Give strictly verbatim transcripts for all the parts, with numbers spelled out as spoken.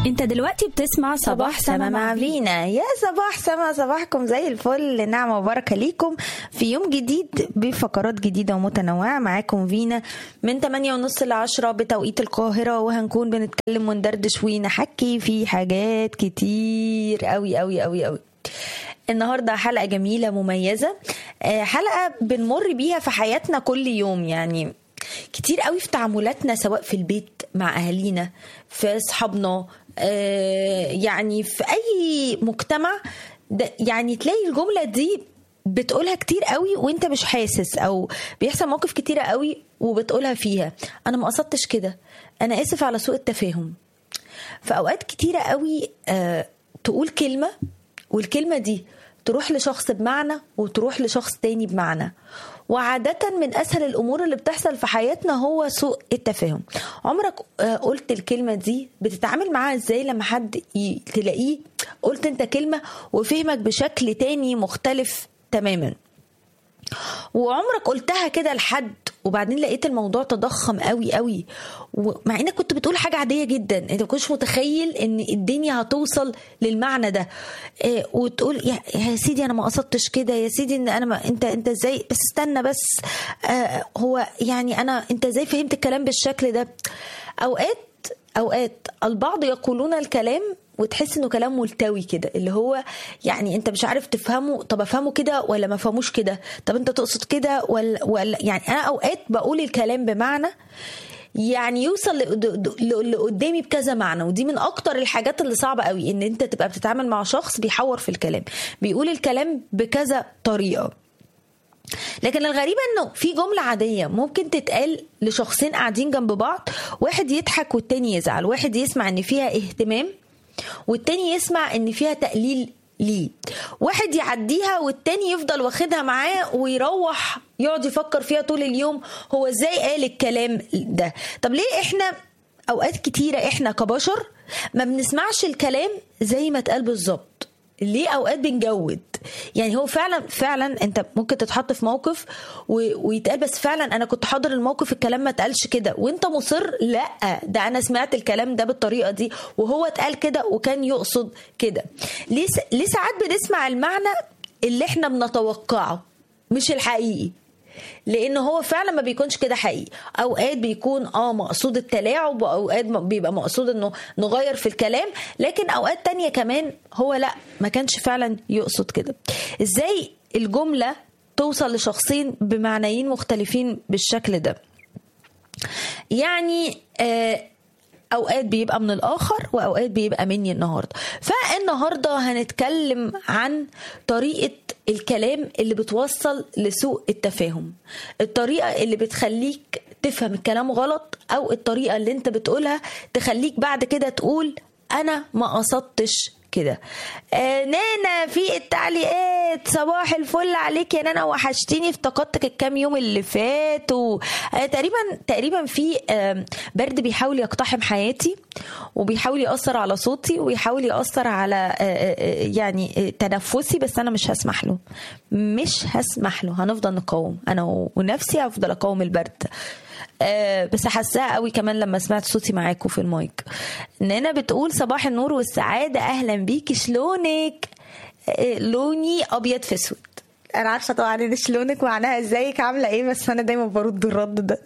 انت دلوقتي بتسمع صباح سما مع فينا. يا صباح سما، صباحكم زي الفل، نعمة وبركة ليكم في يوم جديد بفقرات جديدة ومتنوعة. معاكم فينا من ثمانية ونص ل عشرة بتوقيت القاهرة، وهنكون بنتكلم وندردش ونحكي في حاجات كتير قوي قوي قوي قوي. النهاردة حلقة جميلة مميزة، حلقة بنمر بيها في حياتنا كل يوم، يعني كتير قوي في تعاملاتنا، سواء في البيت مع أهالينا، في أصحابنا، يعني في أي مجتمع. يعني تلاقي الجملة دي بتقولها كتير قوي وانت مش حاسس، أو بيحصل موقف كتيرة قوي وبتقولها فيها أنا ما قصدتش كده، أنا آسف على سوء التفاهم. في أوقات كتيرة قوي تقول كلمة، والكلمة دي تروح لشخص بمعنى وتروح لشخص تاني بمعنى. وعادة من أسهل الأمور اللي بتحصل في حياتنا هو سوء التفاهم. عمرك قلت الكلمة دي بتتعامل معاها ازاي لما حد تلاقيه قلت انت كلمة وفهمك بشكل تاني مختلف تماما؟ وعمرك قلتها كده لحد وبعدين لقيت الموضوع تضخم قوي قوي، ومع انك كنت بتقول حاجة عادية جدا، انت ما كنتش متخيل ان الدنيا هتوصل للمعنى ده. إيه وتقول يا, يا سيدي انا ما قصدتش كده، يا سيدي ان انا ما انت انت ازاي، بس استنى بس آه هو يعني انا انت ازاي فهمت الكلام بالشكل ده؟ اوقات اوقات البعض يقولون الكلام وتحس انه كلام ملتوي كده، اللي هو يعني انت مش عارف تفهمه، طب افهمه كده ولا ما فهموش كده، طب انت تقصد كده ولا ولا يعني انا اوقات بقول الكلام بمعنى يعني يوصل اللي قدامي بكذا معنى. ودي من اكتر الحاجات اللي صعبة قوي، ان انت تبقى بتتعامل مع شخص بيحور في الكلام، بيقول الكلام بكذا طريقة. لكن الغريبة انه في جملة عادية ممكن تتقال لشخصين قاعدين جنب بعض، واحد يضحك والتاني يزعل، واحد يسمع ان فيها اهتمام والتاني يسمع ان فيها تقليل ليه، واحد يعديها والتاني يفضل واخدها معاه ويروح يقعد يفكر فيها طول اليوم، هو ازاي قال الكلام ده؟ طب ليه احنا اوقات كتيرة احنا كبشر ما بنسمعش الكلام زي ما اتقال بالظبط؟ ليه اوقات بنجود؟ يعني هو فعلا فعلا انت ممكن تتحط في موقف ويتقال بس فعلا انا كنت حاضر الموقف، الكلام ما اتقالش كده، وانت مصر لا ده انا سمعت الكلام ده بالطريقه دي وهو اتقال كده وكان يقصد كده. ليه ليه ساعات بنسمع المعنى اللي احنا بنتوقعه مش الحقيقي؟ لان هو فعلا ما بيكونش كده حقيقي. اوقات بيكون اه مقصود التلاعب، واوقات بيبقى مقصود انه نغير في الكلام، لكن اوقات تانية كمان هو لا ما كانش فعلا يقصد كده. ازاي الجملة توصل لشخصين بمعنيين مختلفين بالشكل ده؟ يعني آه اوقات بيبقى من الاخر واوقات بيبقى مني النهارده. فالنهارده هنتكلم عن طريقه الكلام اللي بتوصل لسوء التفاهم، الطريقه اللي بتخليك تفهم الكلام غلط، او الطريقه اللي انت بتقولها تخليك بعد كده تقول انا ما قصدتش كده. آه نانا في التعليقات، صباح الفل عليك يا نانا، وحشتيني، افتقدتك الكام يوم اللي فاتوا. آه تقريبا تقريبا في آه برد بيحاول يقتحم حياتي وبيحاول يأثر على صوتي ويحاول يأثر على آه آه يعني آه تنفسي، بس انا مش هسمح له، مش هسمح له، هنفضل نقاوم، انا ونفسي هفضل اقاوم البرد. أه بس حساها قوي كمان لما سمعت صوتي معاكم في المايك. نانا بتقول صباح النور والسعادة، اهلا بيكي، شلونك؟ أه لوني ابيض في اسود. انا عارفه طبعا ان شلونك معناها ازيك عامله ايه، بس انا دايما برد الرد ده.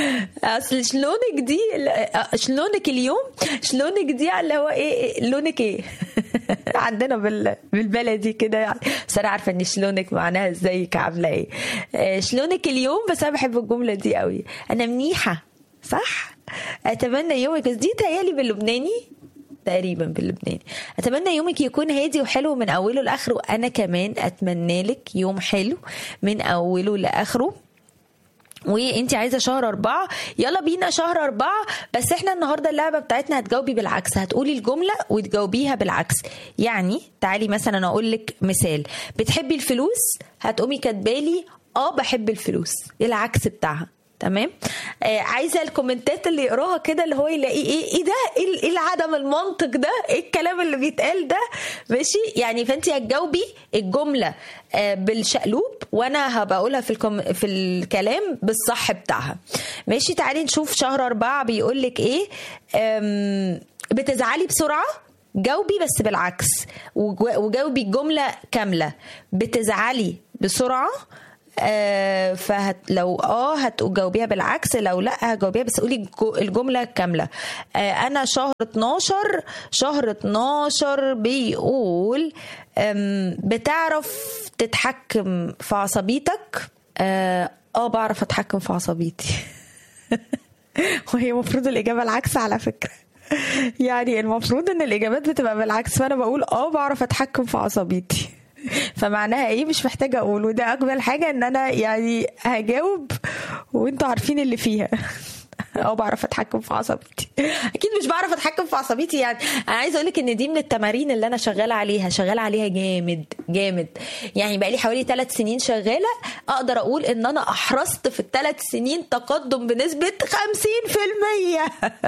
اصل شلونك دي شلونك اليوم، شلونك دي اللي هو ايه لونك ايه عندنا بالبلدي كده يعني، بس انا عارفه ان شلونك معناها ازيك عامله ايه. شلونك اليوم، بس انا بحب الجمله دي قوي، انا منيحه صح، اتمنى يومك، دي تهيالي باللبناني تقريبا باللبناني، اتمنى يومك يكون هادي وحلو من اوله لاخره. انا كمان اتمنى لك يوم حلو من اوله لاخره. وانتي عايزه شهر أربعة، يلا بينا شهر أربعة. بس احنا النهارده اللعبه بتاعتنا هتجاوبي بالعكس، هتقولي الجمله وتجاوبيها بالعكس. يعني تعالي مثلا اقول لك مثال، بتحبي الفلوس؟ هتقومي كاتبالي اه بحب الفلوس، العكس بتاعها. تمام. آه عايزه الكومنتات اللي يقراها كده اللي هو يلاقي ايه ايه ده، ايه العدم المنطق ده، ايه الكلام اللي بيتقال ده، ماشي؟ يعني فانتي هتجاوبي الجمله آه بالشقلوب وانا هبقولها في الكم في الكلام بالصح بتاعها، ماشي؟ تعالي نشوف شهر أربعة بيقول لك ايه. بتزعلي بسرعة جاوبي بس بالعكس وجاوبي الجملة كاملة. بتزعلي بسرعة آه فهت لو اه هتجاوبيها بالعكس، لو لا هجاوبيها بس قولي الجمله كامله. آه انا شهر اتناشر شهر اتناشر بيقول بتعرف تتحكم في عصبيتك؟ اه, آه بعرف اتحكم في عصبيتي. وهي المفروض الاجابه العكس على فكره، يعني المفروض ان الاجابات بتبقى بالعكس، فانا بقول اه بعرف اتحكم في عصبيتي. فمعناها ايه؟ مش محتاجه اقول. وده اجمل حاجه ان انا يعني هجاوب وانتوا عارفين اللي فيها. او بعرف اتحكم في عصبيتي. اكيد مش بعرف اتحكم في عصبيتي، يعني انا عايزه اقول لك ان دي من التمارين اللي انا شغاله عليها شغاله عليها جامد جامد. يعني بقى لي حوالي ثلاث سنين شغاله، اقدر اقول ان انا احرزت في الثلاث سنين تقدم بنسبه خمسين في المية.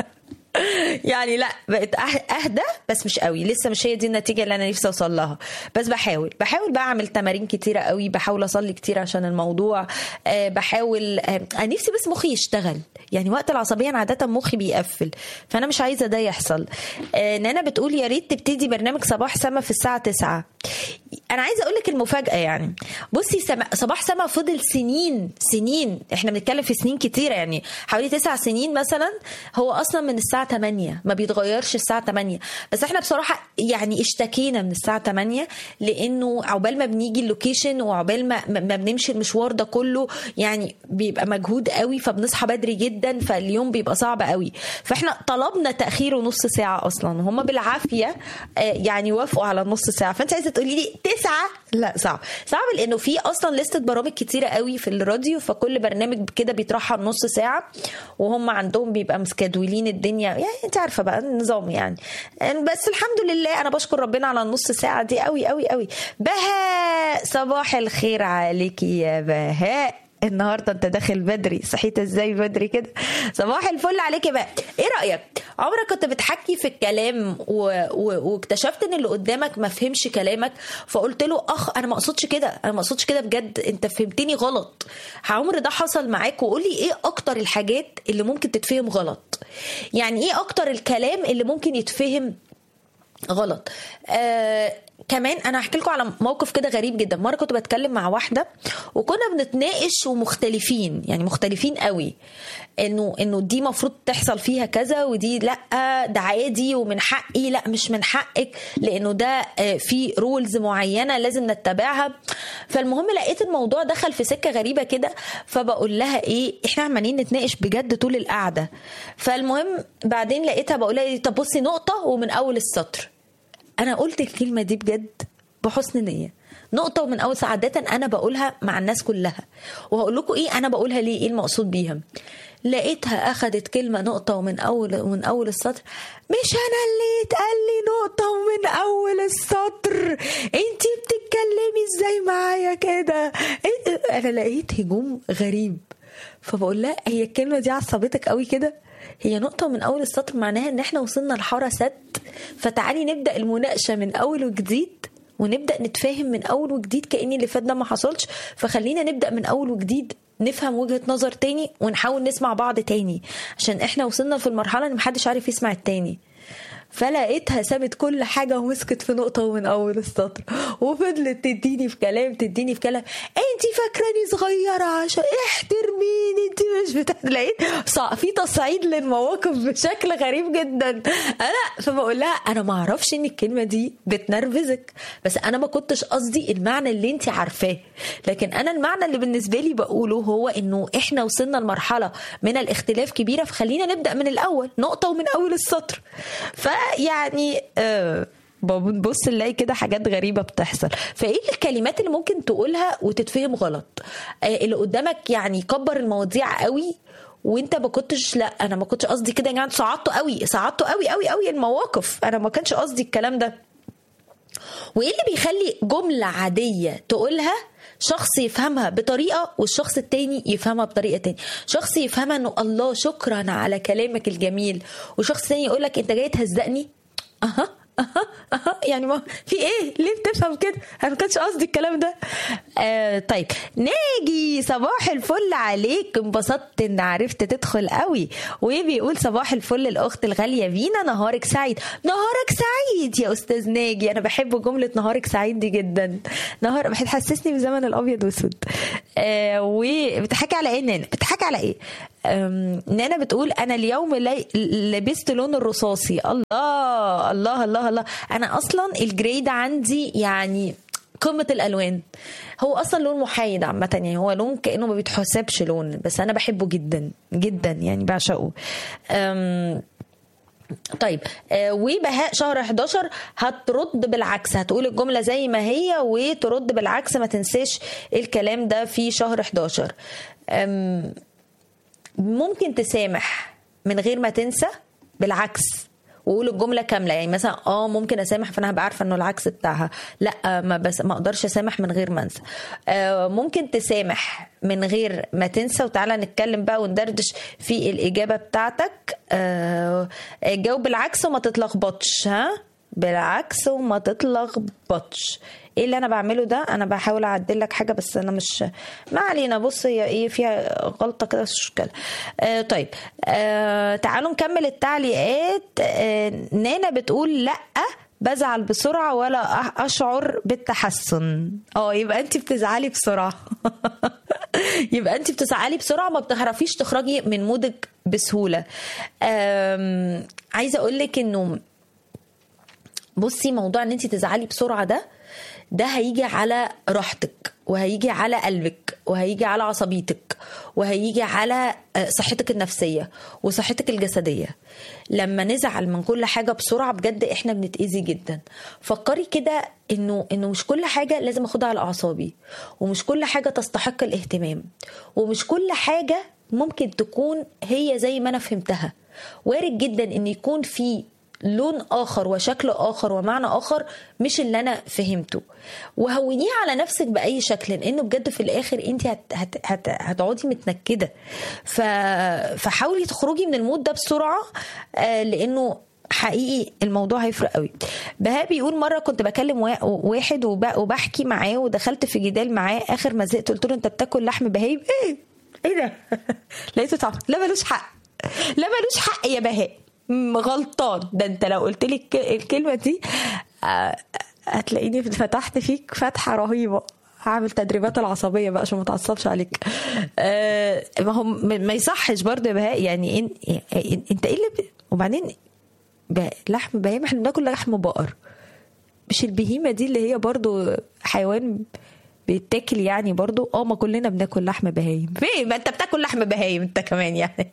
يعني لا بقيت اهدى بس مش قوي، لسه مش هي دي النتيجه اللي انا نفسي اوصل لها، بس بحاول بحاول بعمل تمارين كتيره قوي، بحاول اصلي كتير عشان الموضوع. أه بحاول أه نفسي بس مخي يشتغل، يعني وقت العصبيه انا عاده مخي بيقفل، فانا مش عايزه ده يحصل. أه نانا بتقول يا ريت تبتدي برنامج صباح سما في الساعه تسعة. انا عايزه اقول لك المفاجاه، يعني بصي سما صباح سما فضل سنين سنين، احنا بنتكلم في سنين كتيره، يعني حوالي تسع سنين مثلا. هو اصلا من الساعه تمانية، ما بيتغيرش الساعه تمانية، بس احنا بصراحه يعني اشتكينا من الساعه تمانية لانه عقبال ما بنيجي اللوكيشن وعقبال ما ما بنمشي المشوار ده كله يعني بيبقى مجهود قوي، فبنصحى بدري جدا، فاليوم بيبقى صعب قوي. فاحنا طلبنا تاخيره نص ساعه اصلا، هم بالعافيه يعني وافقوا على نص ساعه. فانت عايزه تقولي لي تسعة؟ لا صعب صعب، لانه في اصلا لستة برامج كتيره قوي في الراديو، فكل برنامج كده بيترحل نص ساعه، وهم عندهم بيبقى مسكدولين الدنيا، يعني انت عارفه بقى النظام يعني. بس الحمد لله انا بشكر ربنا على النص ساعه دي قوي قوي قوي. بهاء صباح الخير عليكي يا بهاء، النهارده انت داخل بدري، صحيت ازاي بدري كده؟ صباح الفل عليك بقى. ايه رايك؟ عمرك كنت بتحكي في الكلام و... و... واكتشفت ان اللي قدامك ما فهمش كلامك، فقلت له اخ انا ما اقصدش كده، انا ما اقصدش كده بجد، انت فهمتني غلط؟ عمر ده حصل معاك؟ وقولي ايه اكتر الحاجات اللي ممكن تتفهم غلط، يعني ايه اكتر الكلام اللي ممكن يتفهم غلط. آه كمان انا هحكي لكم على موقف كده غريب جدا. مره كنت بتكلم مع واحده وكنا بنتناقش ومختلفين، يعني مختلفين قوي، انه انه دي مفروض تحصل فيها كذا ودي لا، ده عادي ومن حقي، لا مش من حقك، لانه ده في رولز معينه لازم نتبعها. فالمهم لقيت الموضوع دخل في سكه غريبه كده، فبقول لها ايه احنا عمالين نتناقش بجد طول القعده. فالمهم بعدين لقيتها بقول لها طب بصي نقطه ومن اول السطر. انا قلت الكلمه دي بجد بحسن نيه، نقطه ومن اول. عاده انا بقولها مع الناس كلها، وهقول لكم ايه انا بقولها ليه، ايه المقصود بيها. لقيتها اخدت كلمه نقطه ومن اول ومن اول السطر. مش انا اللي اتقال لي نقطه ومن اول السطر، انتي بتتكلمي ازاي معايا كده؟ انا لقيت هجوم غريب، فبقول لها هي الكلمه دي عصبتك قوي كده؟ هي نقطة من أول السطر معناها إن إحنا وصلنا لحارة سد، فتعالي نبدأ المناقشة من أول وجديد ونبدأ نتفاهم من أول وجديد كأن اللي فات ده ما حصلش. فخلينا نبدأ من أول وجديد، نفهم وجهة نظر تاني ونحاول نسمع بعض تاني، عشان إحنا وصلنا في المرحلة إن محدش عارف يسمع التاني. فلقيتها سابت كل حاجة ومسكت في نقطة ومن أول السطر، وفضلت تديني في كلام تديني في كلام. انتي فاكراني صغيرة عشان احترميني، انتي مش بتلاقيت في تصعيد للمواقف بشكل غريب جدا. انا فبقول لها انا ما اعرفش ان الكلمة دي بتنرفزك، بس انا ما كنتش قصدي المعنى اللي انتي عارفاه، لكن انا المعنى اللي بالنسبة لي بقوله هو انه احنا وصلنا لمرحلة من الاختلاف كبيرة، فخلينا نبدأ من الاول، نقطة ومن اول السطر. ف يعني أه بنبص نلاقي كده حاجات غريبة بتحصل. فايه الكلمات اللي ممكن تقولها وتتفهم غلط؟ أه اللي قدامك يعني كبر المواضيع قوي وانت ما كنتش، لا انا ما كنتش قصدي كده، يعني صعدته قوي صعدته قوي قوي قوي المواقف، انا ما كانش قصدي الكلام ده. وايه اللي بيخلي جملة عادية تقولها شخص يفهمها بطريقة والشخص التاني يفهمها بطريقة تاني؟ شخص يفهمها انه الله شكرا على كلامك الجميل، وشخص تاني يقولك انت جاي تهزقني. اها اها اها يعني ما في ايه ليه بتفهم كده؟ انا ما كانش قصدي الكلام ده. آه طيب ناجي صباح الفل عليك، انبسطت ان عرفت تدخل قوي. وبيقول صباح الفل الاخت الغاليه فينا، نهارك سعيد. نهارك سعيد يا استاذ ناجي، انا بحب جمله نهارك سعيد دي جدا. نهار بتحسسني بزمن الابيض والاسود. آه وبتحكي على ايه نانا؟ بتحكي على ايه؟ نانا بتقول انا اليوم لبست لون الرصاصي. الله الله الله الله، انا اصلا الجراي ده عندي يعني قمة الالوان. هو اصلا لون محايد عامة، يعني هو لون كأنه ما بيتحسبش لون، بس انا بحبه جدا جدا يعني بعشقه. طيب آه وبهاء شهر حداشر هترد بالعكس، هتقول الجملة زي ما هي وترد بالعكس، ما تنساش الكلام ده في شهر حداشر. ممكن تسامح من غير ما تنسى بالعكس، وقول الجمله كامله. يعني مثلا اه ممكن اسامح، فانا هبقى عارفه انه العكس بتاعها. لا ما بس ما اقدرش اسامح من غير ما انسى. آه ممكن تسامح من غير ما تنسى. وتعالى نتكلم بقى وندردش في الاجابه بتاعتك. آه جاوب بالعكس وما تتلخبطش. ها بالعكس وما تتلخبطش. ايه اللي انا بعمله ده؟ انا بحاول اعدل لك حاجه بس انا مش ما علينا. بص هي ايه فيها غلطه كده، مش مشكله. آه طيب آه تعالوا نكمل التعليقات. آه نانا بتقول لا بزعل بسرعه ولا اشعر بالتحسن. اه يبقى انت بتزعلي بسرعه. يبقى انت بتزعلي بسرعه، ما بتعرفيش تخرجي من مودك بسهوله. آه عايزه اقول لك انه بصي موضوع ان انت تزعلي بسرعه ده ده هيجي على راحتك، وهيجي على قلبك، وهيجي على عصبيتك، وهيجي على صحتك النفسية وصحتك الجسدية. لما نزعل من كل حاجة بسرعة بجد احنا بنتأذي جدا. فكري كده انه انه مش كل حاجة لازم اخدها على اعصابي، ومش كل حاجة تستحق الاهتمام، ومش كل حاجة ممكن تكون هي زي ما انا فهمتها. وارد جدا ان يكون في لون آخر وشكل آخر ومعنى آخر مش اللي أنا فهمته. وهونيه على نفسك بأي شكل، لأنه بجد في الآخر أنت هت هت هت هتقعدي متنكدة. فحاولي تخرجي من المود ده بسرعة، لأنه حقيقي الموضوع هيفرق قوي. بهاء بيقول مرة كنت بكلم واحد وبحكي معاه ودخلت في جدال معاه، آخر ما زهقت قلت له أنت بتاكل لحم بهايم؟ إيه إيه ده؟ لقيته طعم لا ملوش حق، لا ملوش حق يا بهاء، غلطان. ده انت لو قلت لي الكلمه دي هتلاقيني فتحت فيك فتحه رهيبه. هعمل تدريبات العصبيه بقى عشان ما تعصبش عليك. أه ما هو ما يصحش برضه يا بهاء. يعني ان انت ايه اللي ب... وبعدين لحم بهيمه، احنا بناكل لحم بقر، مش البهيمه دي اللي هي برضه حيوان بيتاكل يعني برضه. اه ما كلنا بناكل لحم بهايم. فين ما انت بتاكل لحم بهايم انت كمان يعني.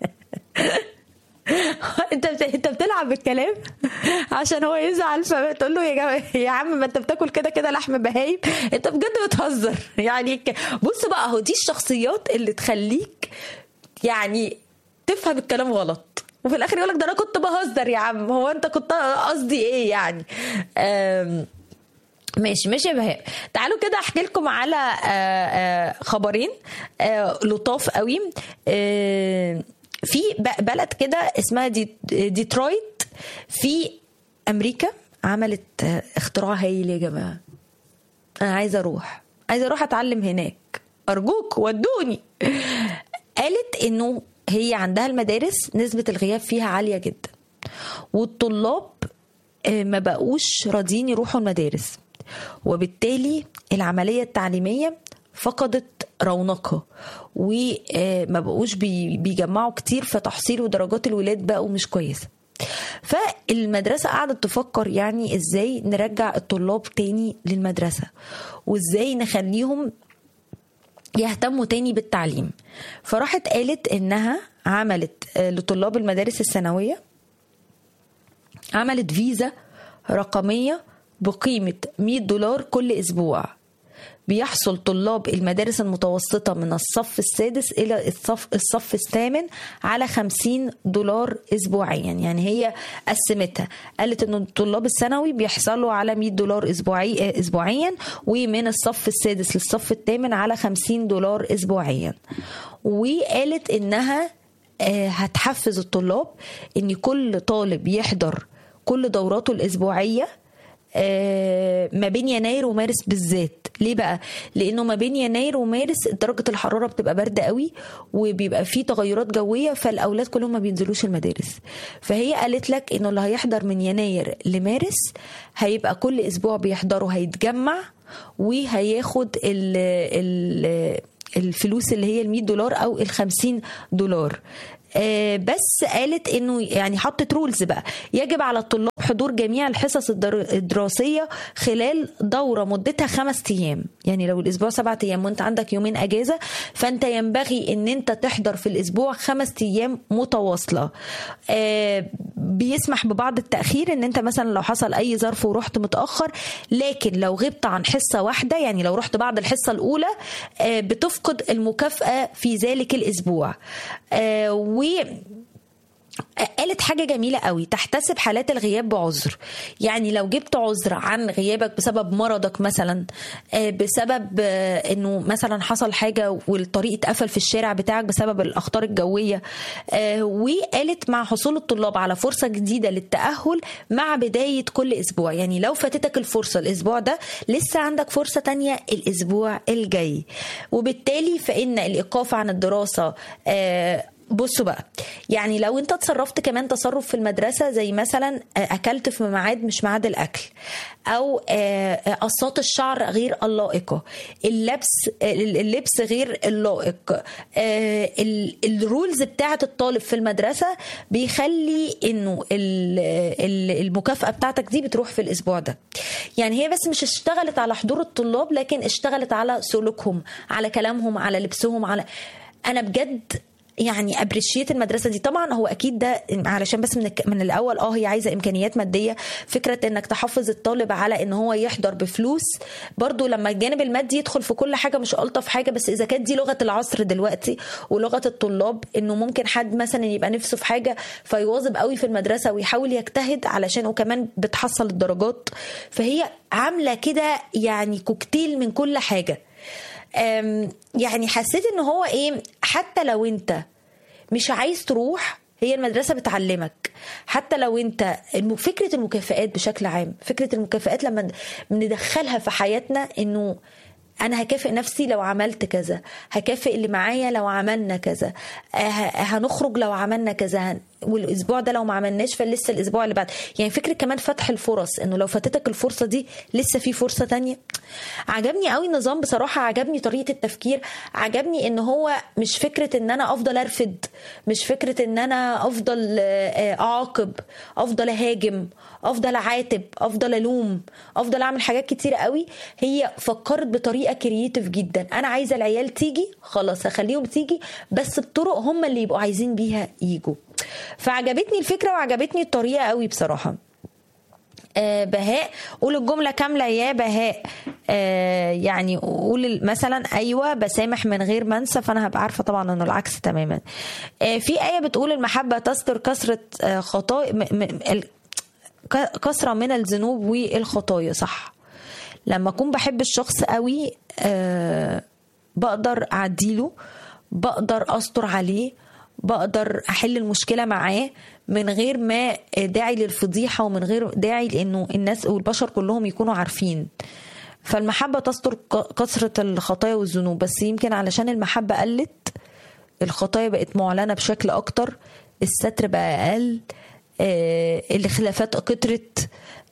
انت انت بتلعب بالكلام عشان هو يزعل، فتقول له يا يا عم ما انت بتاكل كده كده لحم بهايم. انت بجد بتهزر يعني. بص بقى اهو دي الشخصيات اللي تخليك يعني تفهم الكلام غلط، وفي الاخر يقولك ده انا كنت بهزر. يا عم هو انت كنت قصدي ايه يعني؟ ماشي ماشي يا بهاء. تعالوا كده احكي لكم على خبرين لطاف قوي. في بلد كده اسمها دي ديترويت في امريكا عملت اختراع هايل يا جماعه. انا عايزه اروح عايزه اروح اتعلم هناك، ارجوك ودوني. قالت انه هي عندها المدارس نسبه الغياب فيها عاليه جدا، والطلاب ما بقوش راضيين يروحوا المدارس، وبالتالي العمليه التعليميه فقدت رونقها، وما بقوش بيجمعوا كتير في تحصيل، ودرجات الولاد بقوا مش كويسة. فالمدرسة قعدت تفكر يعني ازاي نرجع الطلاب تاني للمدرسة، وازاي نخليهم يهتموا تاني بالتعليم. فراحت قالت انها عملت لطلاب المدارس الثانوية عملت فيزا رقمية بقيمة مية دولار كل اسبوع. بيحصل طلاب المدارس المتوسطة من الصف السادس إلى الصف, الصف الثامن على خمسين دولار أسبوعيا. يعني هي قسمتها، قالت أن الطلاب الثانوي بيحصلوا على مية دولار أسبوعي أسبوعيا، ومن الصف السادس للصف الثامن على خمسين دولار أسبوعيا. وقالت أنها هتحفز الطلاب أن كل طالب يحضر كل دوراته الأسبوعية ما بين يناير ومارس بالذات. ليه بقى؟ لانه ما بين يناير ومارس درجه الحراره بتبقى بارده قوي وبيبقى فيه تغيرات جويه، فالاولاد كلهم ما بينزلوش المدارس. فهي قالت لك انه اللي هيحضر من يناير لمارس هيبقى كل اسبوع بيحضروا هيتجمع وهياخد ال ال الفلوس اللي هي المية دولار او الخمسين دولار. آه بس قالت انه يعني حطت رولز بقى، يجب على الطلاب حضور جميع الحصص الدراسية خلال دورة مدتها خمس ايام. يعني لو الاسبوع سبعة ايام وانت عندك يومين اجازة، فانت ينبغي ان انت تحضر في الاسبوع خمس ايام متواصلة. آه بيسمح ببعض التأخير ان انت مثلا لو حصل اي ظرف ورحت متأخر، لكن لو غبت عن حصة واحدة، يعني لو رحت بعد الحصة الاولى، آه بتفقد المكافأة في ذلك الاسبوع. آه و قالت حاجة جميلة قوي، تحتسب حالات الغياب بعذر. يعني لو جبت عذر عن غيابك بسبب مرضك مثلا، بسبب انه مثلا حصل حاجة والطريق اتقفل في الشارع بتاعك بسبب الاخطار الجوية. وقالت مع حصول الطلاب على فرصة جديدة للتأهل مع بداية كل اسبوع، يعني لو فاتتك الفرصة الاسبوع ده لسه عندك فرصة تانية الاسبوع الجاي. وبالتالي فإن الايقاف عن الدراسة، بصوا بقى، يعني لو انت تصرفت كمان تصرف في المدرسة زي مثلا اكلت في ميعاد مش ميعاد الاكل، او قصات الشعر غير اللائقة، اللبس اللبس غير اللائق، الرولز بتاعة الطالب في المدرسة بيخلي انه المكافأة بتاعتك دي بتروح في الاسبوع ده. يعني هي بس مش اشتغلت على حضور الطلاب، لكن اشتغلت على سلوكهم، على كلامهم، على لبسهم، على انا بجد يعني ابريشيت المدرسه دي. طبعا هو اكيد ده علشان بس من من الاول اه هي عايزه امكانيات ماديه. فكره انك تحفظ الطالب على ان هو يحضر بفلوس، برضو لما الجانب المادي يدخل في كل حاجه مش الطف حاجه. بس اذا كانت دي لغه العصر دلوقتي ولغه الطلاب، انه ممكن حد مثلا يبقى نفسه في حاجه فيواظب قوي في المدرسه ويحاول يجتهد علشان وكمان بتحصل الدرجات، فهي عامله كده يعني كوكتيل من كل حاجه. يعني حسيت ان هو ايه، حتى لو انت مش عايز تروح هي المدرسة بتعلمك. حتى لو انت فكرة المكافآت بشكل عام، فكرة المكافآت لما ندخلها في حياتنا، انه انا هكافئ نفسي لو عملت كذا، هكافئ اللي معايا لو عملنا كذا، هنخرج لو عملنا كذا، والاسبوع ده لو ما عملناش فلسه الاسبوع اللي بعد. يعني فكرة كمان فتح الفرص، انه لو فاتتك الفرصة دي لسه في فرصة تانية. عجبني قوي النظام بصراحة، عجبني طريقة التفكير، عجبني ان هو مش فكرة ان انا افضل ارفد، مش فكرة ان انا افضل اعاقب، افضل اهاجم، افضل اعاتب، افضل الوم، افضل اعمل حاجات كتير قوي. هي فكرت بطريقة كرييتيف جدا. انا عايزة العيال تيجي، خلاص هخليهم تيجي، بس بطرق هم اللي يبقوا عايزين بيها يجوا. فعجبتني الفكرة وعجبتني الطريقة قوي بصراحة. آه بهاء، قول الجملة كاملة يا بهاء. آه يعني قول مثلا ايوه بسامح من غير ما انسى، فانا هبقى عارفة طبعا انه العكس تماما. آه في آية بتقول المحبة تستر كثرة آه خطايا، كثرة من الذنوب والخطايا. صح، لما اكون بحب الشخص قوي آه بقدر اعديله، بقدر استر عليه، بقدر احل المشكله معاه من غير ما داعي للفضيحه ومن غير داعي لانه الناس والبشر كلهم يكونوا عارفين. فالمحبه تستر كثره الخطايا والذنوب، بس يمكن علشان المحبه قلت الخطايا بقت معلنه بشكل اكتر، الستر بقى اقل، آه الخلافات كترت.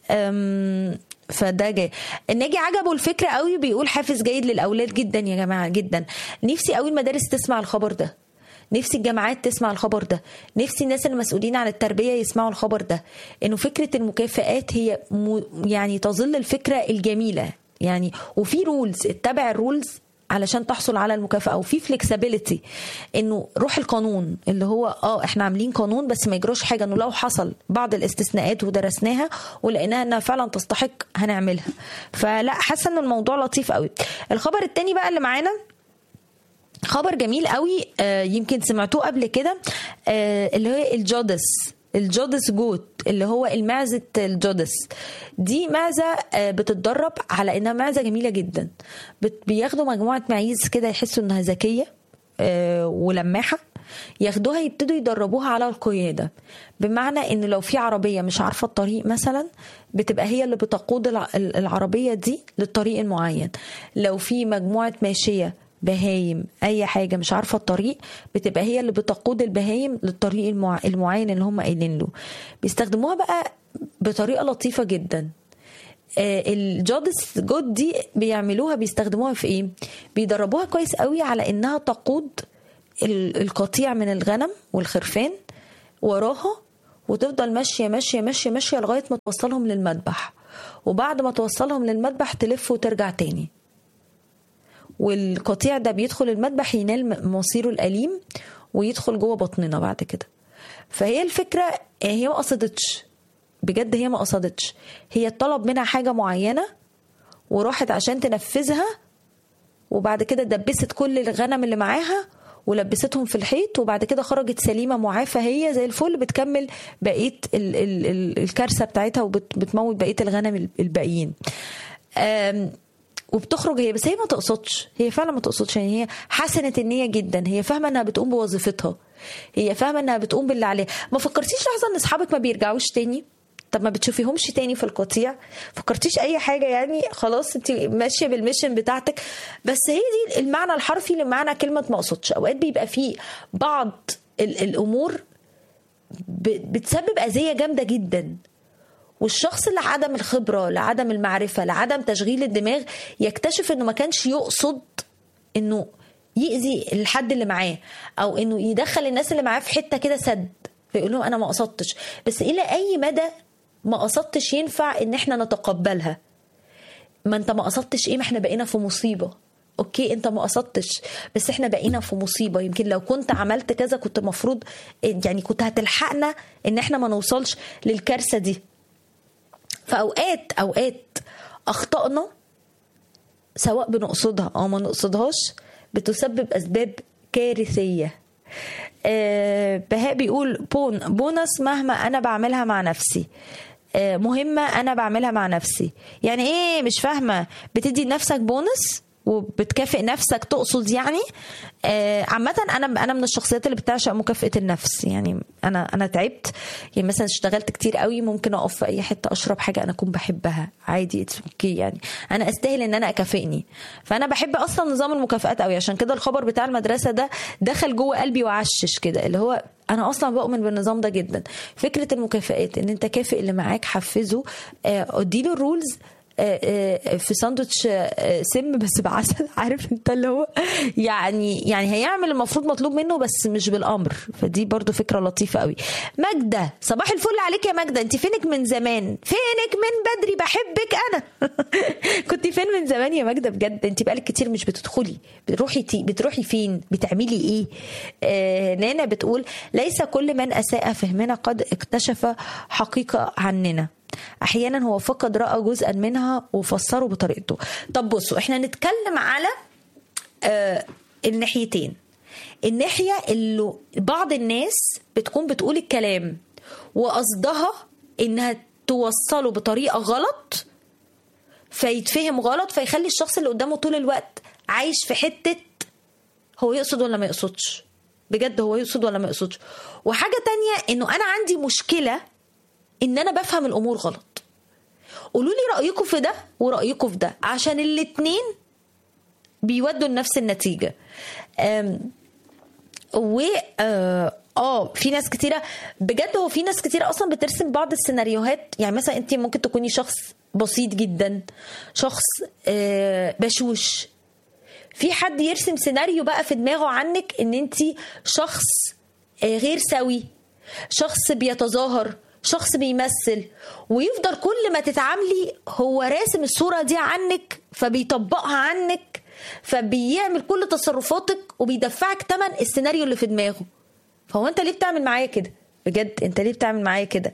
فده جاي. الناجي عجبه الفكره قوي، بيقول حافز جيد للاولاد جدا يا جماعه جدا. نفسي قوي المدارس تسمع الخبر ده، نفسي الجامعات تسمع الخبر ده، نفسي الناس المسؤولين عن التربية يسمعوا الخبر ده، انه فكرة المكافآت هي م... يعني تظل الفكرة الجميلة. يعني وفي رولز، اتبع الرولز علشان تحصل على المكافأة، وفي فليكسابيليتي، انه روح القانون اللي هو اه احنا عاملين قانون بس ما يجروش حاجة، انه لو حصل بعض الاستثناءات ودرسناها ولقيناها انها فعلا تستحق هنعملها. فلا، حاسة ان الموضوع لطيف قوي. الخبر التاني بقى اللي معانا خبر جميل قوي، آه يمكن سمعتوه قبل كده، آه اللي هو الجودس الجودس جوت، اللي هو المعزة الجودس. دي معزة آه بتتدرب على انها معزة جميلة جدا. بياخدوا مجموعة معيز كده يحسوا انها ذكية آه ولماحة، ياخدوها يبتدوا يدربوها على القيادة. بمعنى ان لو في عربية مش عارفة الطريق مثلا، بتبقى هي اللي بتقود العربية دي للطريق المعين. لو في مجموعة ماشية بهايم اي حاجة مش عارفة الطريق، بتبقى هي اللي بتقود البهايم للطريق المعين اللي هم قايلين له. بيستخدموها بقى بطريقة لطيفة جدا. الجودس جود دي بيعملوها بيستخدموها في ايه؟ بيدربوها كويس قوي على انها تقود القطيع من الغنم والخرفان وراها، وتفضل ماشية ماشية ماشية ماشية لغاية ما توصلهم للمذبح، وبعد ما توصلهم للمذبح تلف وترجع تاني. والقطيع ده بيدخل المذبح ينال مصيره الأليم ويدخل جوه بطننا بعد كده. فهي الفكرة هي ما قصدتش بجد، هي ما قصدتش، هي طلب منها حاجة معينة وراحت عشان تنفذها، وبعد كده دبست كل الغنم اللي معاها ولبستهم في الحيط، وبعد كده خرجت سليمة معافى هي زي الفل، بتكمل بقية ال ال ال الكارثة بتاعتها وبتموت بقية الغنم الباقيين. وبتخرج هي، بس هي ما تقصدش، هي فعلا ما تقصدش. يعني هي حسنت النية جدا، هي فاهمة انها بتقوم بوظيفتها، هي فاهمة انها بتقوم باللي عليها. ما فكرتيش لحظة ان اصحابك ما بيرجعوش تاني؟ طب ما بتشوفيهمش تاني في القطيع؟ فكرتيش اي حاجة؟ يعني خلاص انت ماشية بالميشن بتاعتك. بس هي دي المعنى الحرفي لمعنى كلمة ما اقصدش. اوقات بيبقى فيه بعض الامور بتسبب اذية جامدة جدا، والشخص اللي عدم الخبرة، لعدم المعرفة، لعدم تشغيل الدماغ، يكتشف انه ما كانش يقصد انه يأذي الحد اللي معاه، او انه يدخل الناس اللي معاه في حتة كده سد، فيقول لهم انا ما قصدتش. بس الى اي مدى ما قصدتش ينفع ان احنا نتقبلها؟ ما انت ما قصدتش ايه؟ ما احنا بقينا في مصيبة. اوكي انت ما قصدتش، بس احنا بقينا في مصيبة. يمكن لو كنت عملت كذا كنت مفروض يعني كنت هتلحقنا ان احنا ما نوصلش للكارثة دي. فأوقات أوقات أخطأنا سواء بنقصدها أو ما نقصدهاش بتسبب أسباب كارثية. أه بهاء بيقول بون بونص مهما أنا بعملها مع نفسي، أه مهمة أنا بعملها مع نفسي. يعني إيه؟ مش فاهمة. بتدي لنفسك بونص وبتكافئ نفسك تقصد يعني؟ آه عامة أنا أنا من الشخصيات اللي بتعشق مكافأة النفس. يعني أنا أنا تعبت، يعني مثلا اشتغلت كتير قوي، ممكن أقف في أي حتة أشرب حاجة أنا أكون بحبها عادي، اوكي يعني أنا أستاهل إن أنا أكافئني. فأنا بحب أصلا نظام المكافآت قوي، عشان كده الخبر بتاع المدرسة ده دخل جوه قلبي وعشش كده، اللي هو أنا أصلا بؤمن بالنظام ده جدا. فكرة المكافآت إن أنت كافئ اللي معاك، حفزه، آه اديله الرولز. في ساندوتش سم بس بعسل، عارف انت اللي هو يعني يعني هيعمل المفروض مطلوب منه بس مش بالامر. فدي برضو فكره لطيفه قوي. ماجده صباح الفل عليك يا ماجده، انت فينك من زمان؟ فينك من بدري؟ بحبك انا. كنت فين من زمان يا ماجده بجد؟ انت بقالك كتير مش بتدخلي. بتروحي تي بتروحي فين؟ بتعملي ايه؟ آه نانا بتقول ليس كل من اساء فهمنا قد اكتشف حقيقه عننا، احيانا هو فقد رأى جزءا منها وفسره بطريقته. طب بصوا احنا نتكلم على آه الناحيتين. الناحية اللي بعض الناس بتكون بتقول الكلام وقصدها انها توصله بطريقة غلط فيتفهم غلط، فيخلي الشخص اللي قدامه طول الوقت عايش في حتة هو يقصد ولا ما يقصدش، بجد هو يقصد ولا ما يقصدش. وحاجة تانية انه انا عندي مشكلة ان انا بفهم الامور غلط. قولوا لي رأيكم في ده ورأيكم في ده، عشان الاتنين بيودوا لنفس النتيجة. أم و اه في ناس كتيرة بجد، هو في ناس كتيرة اصلا بترسم بعض السيناريوهات. يعني مثلا انت ممكن تكوني شخص بسيط جدا، شخص آه بشوش، في حد يرسم سيناريو بقى في دماغه عنك ان انت شخص آه غير سوي، شخص بيتظاهر، شخص بيمثل، ويفضل كل ما تتعاملي هو راسم الصورة دي عنك فبيطبقها عنك، فبيعمل كل تصرفاتك وبيدفعك تمن السيناريو اللي في دماغه. فهو انت ليه بتعمل معايا كده؟ بجد انت ليه بتعمل معايا كده؟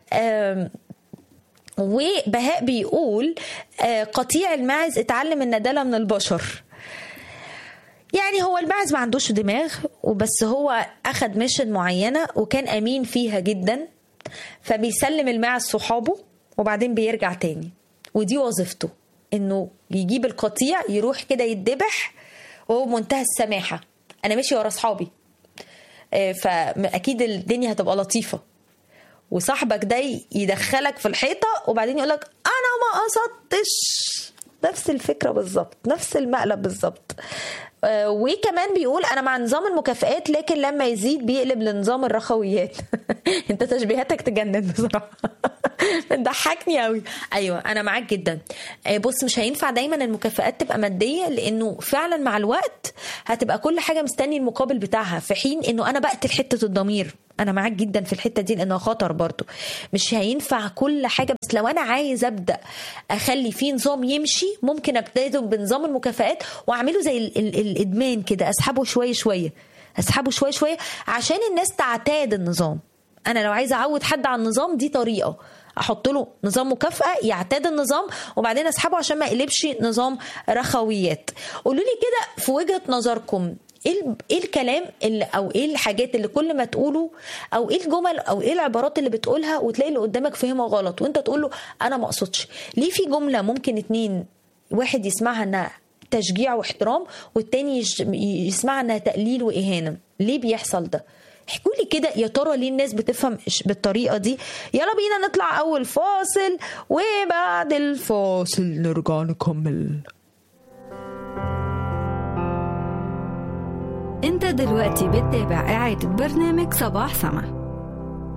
وبهاء بيقول قطيع الماعز اتعلم الندالة من البشر. يعني هو الماعز ما عندوش دماغ وبس، هو اخد ميشن معينة وكان امين فيها جدا، فبيسلم الماعز صحابه وبعدين بيرجع تاني، ودي وظيفته، انه يجيب القطيع يروح كده يتذبح وهو منتهى السماحة. انا ماشي ورا اصحابي، فاكيد الدنيا هتبقى لطيفه. وصاحبك ده يدخلك في الحيطه وبعدين يقولك انا ما قصدتش. نفس الفكره بالظبط، نفس المقلب بالظبط. آه وكمان بيقول انا مع نظام المكافئات لكن لما يزيد بيقلب لنظام الرخويات. انت تشبيهاتك تجنن بصراحه. بتضحكني قوي. ايوه انا معاك جدا. آه بص مش هينفع دايما المكافئات تبقى ماديه، لانه فعلا مع الوقت هتبقى كل حاجه مستني المقابل بتاعها، في حين انه انا بقتل حته الضمير. انا معاك جدا في الحته دي لانها خطر برضو. مش هينفع كل حاجه، بس لو انا عايز ابدا اخلي فيه نظام يمشي ممكن ابتدي بنظام المكافئات واعمله زي ال ال الادمان كده، اسحبه شويه شويه اسحبه شويه شويه عشان الناس تعتاد النظام. انا لو عايزه اعود حد على النظام دي طريقه، احط له نظام مكافأة يعتاد النظام وبعدين اسحبه عشان ما يقلبش نظام رخويات. قولوا لي كده في وجهة نظركم ايه ايه الكلام اللي او ايه الحاجات اللي كل ما تقوله او ايه الجمل او ايه العبارات اللي بتقولها وتلاقي اللي قدامك فهمها غلط وانت تقول له انا ما اقصدش. ليه في جملة ممكن اتنين واحد يسمعها انها تشجيع واحترام والتاني يسمعها انها تقليل واهانة؟ ليه بيحصل ده؟ احكوا لي كده يا ترى ليه الناس بتفهم بالطريقه دي. يلا بينا نطلع اول فاصل وبعد الفاصل نرجع نكمل. انت دلوقتي بتتابع إعادة برنامج صباح سما.